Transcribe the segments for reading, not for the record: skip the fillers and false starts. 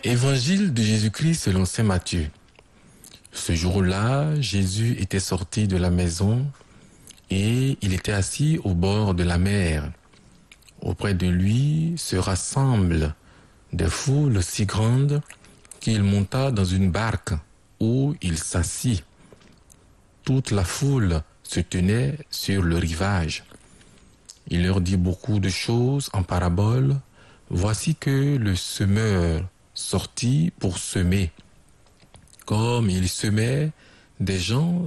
Évangile de Jésus-Christ selon saint Matthieu. Ce jour-là, Jésus était sorti de la maison et il était assis au bord de la mer. Auprès de lui se rassemblent des foules si grandes qu'il monta dans une barque où il s'assit. Toute la foule se tenait sur le rivage. Il leur dit beaucoup de choses en parabole. Voici que le semeur sortit pour semer. Comme il semait, des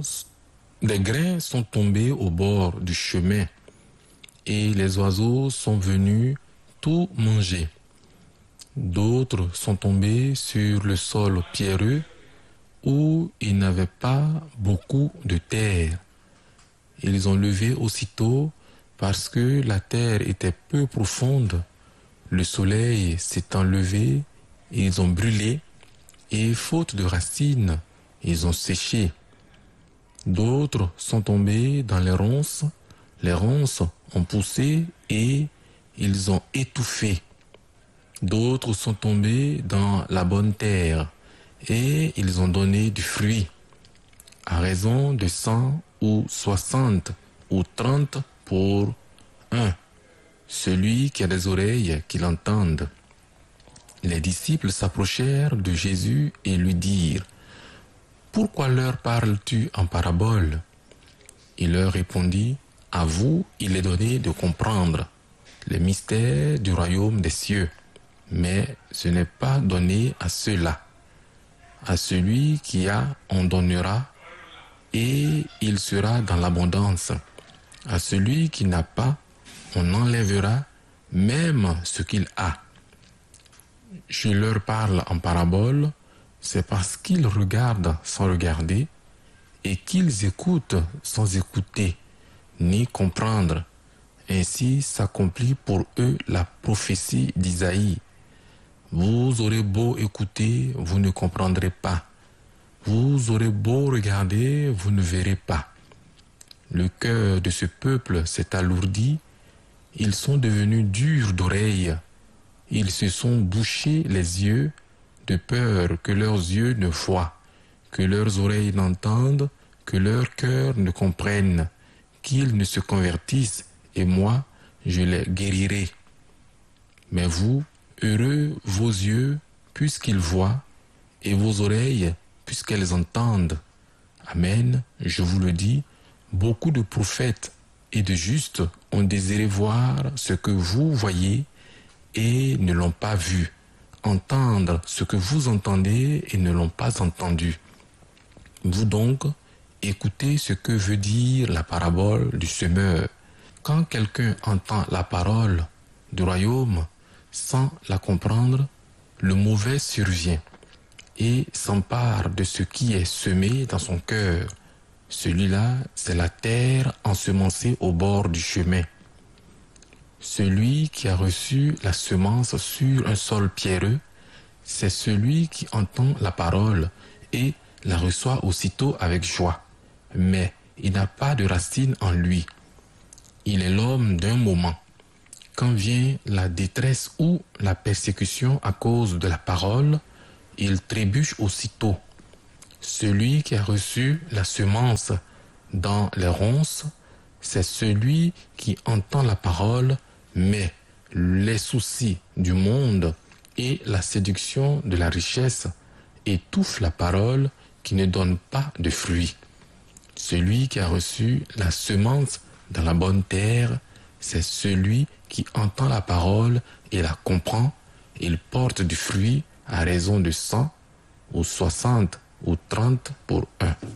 grains sont tombés au bord du chemin et les oiseaux sont venus tout manger. D'autres sont tombés sur le sol pierreux où il n'avait pas beaucoup de terre. Ils ont levé aussitôt parce que la terre était peu profonde. Le soleil s'étant levé, ils ont brûlé et faute de racines, ils ont séché. D'autres sont tombés dans les ronces ont poussé et ils ont étouffé. D'autres sont tombés dans la bonne terre et ils ont donné du fruit, à raison de 100 ou 60 ou 30 pour un. Celui qui a des oreilles, qu'il entende. Les disciples s'approchèrent de Jésus et lui dirent: Pourquoi leur parles-tu en parabole? Il leur répondit: À vous, il est donné de comprendre les mystères du royaume des cieux, mais ce n'est pas donné à ceux-là. À celui qui a, on donnera, et il sera dans l'abondance. À celui qui n'a pas, on enlèvera même ce qu'il a. Je leur parle en parabole, c'est parce qu'ils regardent sans regarder et qu'ils écoutent sans écouter, ni comprendre. Ainsi s'accomplit pour eux la prophétie d'Isaïe. Vous aurez beau écouter, vous ne comprendrez pas. Vous aurez beau regarder, vous ne verrez pas. Le cœur de ce peuple s'est alourdi, ils sont devenus durs d'oreille. Ils se sont bouchés les yeux de peur que leurs yeux ne voient, que leurs oreilles n'entendent, que leur cœur ne comprenne, qu'ils ne se convertissent, et moi, je les guérirai. Mais vous, heureux vos yeux, puisqu'ils voient, et vos oreilles, puisqu'elles entendent. Amen, je vous le dis, beaucoup de prophètes et de justes ont désiré voir ce que vous voyez et ne l'ont pas vu, entendre ce que vous entendez et ne l'ont pas entendu. Vous donc, écoutez ce que veut dire la parabole du semeur. Quand quelqu'un entend la parole du royaume sans la comprendre, le mauvais survient et s'empare de ce qui est semé dans son cœur. Celui-là, c'est la terre ensemencée au bord du chemin. Celui qui a reçu la semence sur un sol pierreux, c'est celui qui entend la parole et la reçoit aussitôt avec joie. Mais il n'a pas de racine en lui. Il est l'homme d'un moment. Quand vient la détresse ou la persécution à cause de la parole, il trébuche aussitôt. Celui qui a reçu la semence dans les ronces, c'est celui qui entend la parole, mais les soucis du monde et la séduction de la richesse étouffent la parole qui ne donne pas de fruits. Celui qui a reçu la semence dans la bonne terre, c'est celui qui entend la parole et la comprend. Il porte du fruit à raison de 100 ou 60 ou 30 pour un.